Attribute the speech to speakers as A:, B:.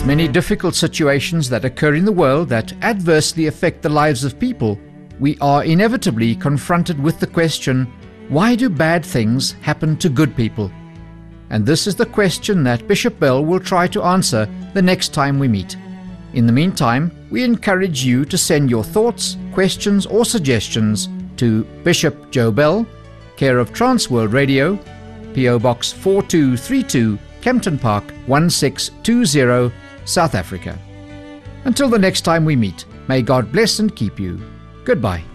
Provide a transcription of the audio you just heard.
A: With many difficult situations that occur in the world that adversely affect the lives of people, we are inevitably confronted with the question, why do bad things happen to good people? And this is the question that Bishop Bell will try to answer the next time we meet. In the meantime, we encourage you to send your thoughts, questions or suggestions to Bishop Joe Bell, care of Transworld Radio, P.O. Box 4232, Kempton Park, 1620, South Africa. Until the next time we meet, may God bless and keep you. Goodbye.